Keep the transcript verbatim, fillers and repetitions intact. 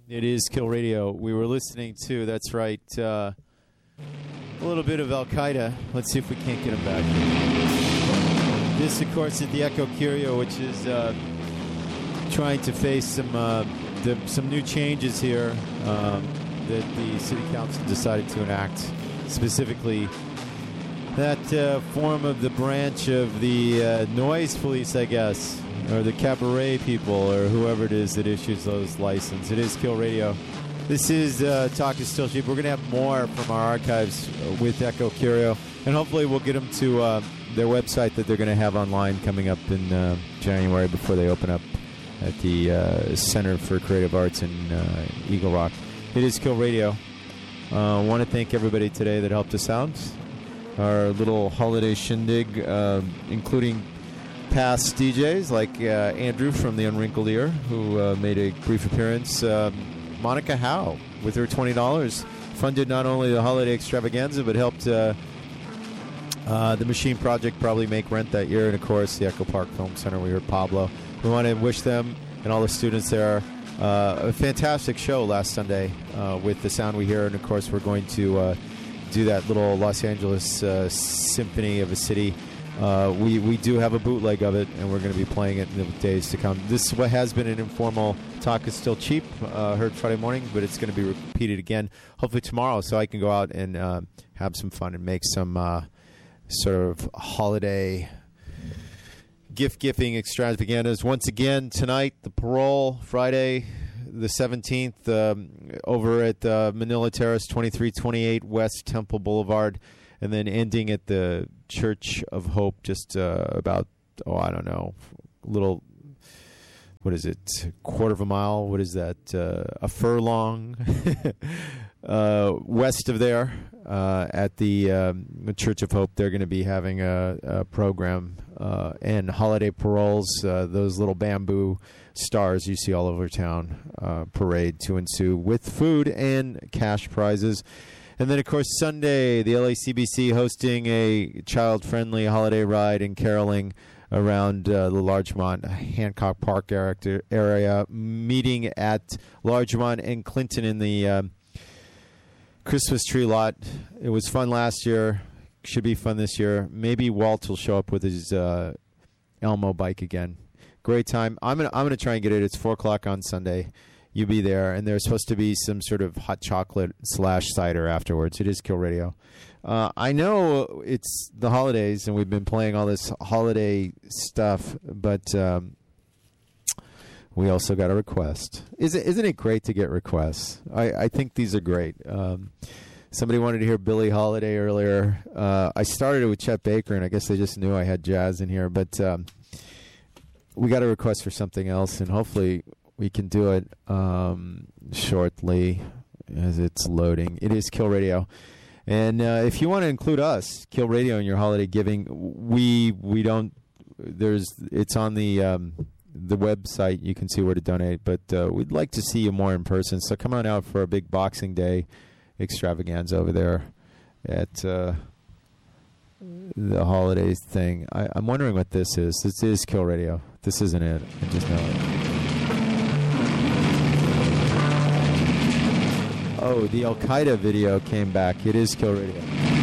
It is Kill Radio. We were listening to, that's right, uh, a little bit of Al-Qaeda. Let's see if we can't get them back. This, of course, is the Echo Curio, which is uh, trying to face some uh, the, some new changes here um, that the City Council decided to enact. Specifically, that uh, form of the branch of the uh, noise police, I guess, or the cabaret people, or whoever it is that issues those licenses. It is Kill Radio. This is uh, Talk is Still Cheap. We're going to have more from our archives with Echo Curio, and hopefully we'll get them to uh, their website that they're going to have online coming up in uh, January before they open up at the uh, Center for Creative Arts in uh, Eagle Rock. It is Kill Radio. I uh, want to thank everybody today that helped us out. Our little holiday shindig, uh, including past D Js like uh, Andrew from the Unwrinkled Ear, who uh, made a brief appearance. Um, Monica Howe, with her twenty dollars, funded not only the holiday extravaganza, but helped uh, uh, the Machine Project probably make rent that year. And, of course, the Echo Park Film Center. We heard Pablo. We want to wish them and all the students there uh, a fantastic show last Sunday uh, with The Sound We Hear. And, of course, we're going to uh, do that little Los Angeles uh, symphony of a city. Uh, we, we do have a bootleg of it, and we're going to be playing it in the days to come. This what has been an informal Talk is Still Cheap, uh, heard Friday morning, but it's going to be repeated again, hopefully tomorrow, so I can go out and uh, have some fun and make some uh, sort of holiday gift-giving extravaganzas. Once again, tonight, the Parole, Friday the seventeenth, um, over at uh, Manila Terrace, twenty-three twenty-eight West Temple Boulevard. And then ending at the Church of Hope, just uh, about, oh, I don't know, a little, what is it, quarter of a mile? What is that? Uh, a furlong uh, west of there uh, at the um, Church of Hope. They're going to be having a, a program uh, and holiday paroles, uh, those little bamboo stars you see all over town, uh, parade to ensue with food and cash prizes. And then, of course, Sunday, the L A C B C hosting a child-friendly holiday ride and caroling around uh, the Larchmont, Hancock Park area, meeting at Larchmont and Clinton in the um, Christmas tree lot. It was fun last year. Should be fun this year. Maybe Walt will show up with his uh, Elmo bike again. Great time. I'm gonna I'm gonna try and get it. It's four o'clock on Sunday. You be there, and there's supposed to be some sort of hot chocolate slash cider afterwards. It is Kill Radio. Uh, I know it's the holidays, and we've been playing all this holiday stuff, but um, we also got a request. Is it, isn't it great to get requests? I, I think these are great. Um, somebody wanted to hear Billie Holiday earlier. Uh, I started it with Chet Baker, and I guess they just knew I had jazz in here, but um, we got a request for something else, and hopefully we can do it um, shortly as it's loading. It is Kill Radio. And uh, if you want to include us, Kill Radio, in your holiday giving, we we don't, there's, it's on the um, the website. You can see where to donate. But uh, we'd like to see you more in person. So come on out for a big Boxing Day extravaganza over there at uh, the holidays thing. I, I'm wondering what this is. This is Kill Radio. This isn't it. I just know it. Oh, the Al-Qaeda video came back. It is Kill Radio.